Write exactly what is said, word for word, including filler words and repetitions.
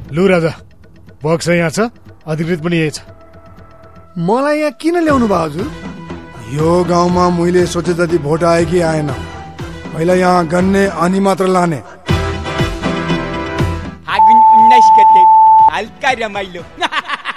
लु राजा, बक्स यहाँ छ, अधिकृत पनि यही छ। मलाई यहाँ किन ल्याउनु भयो हजुर? यो गाउँमा मैले सोचे जति भोट आयो कि आएन, पहिला यहाँ गन्ने अनि मात्र लाने। फागुन उन्नाइस गते हल्का रमाइलो।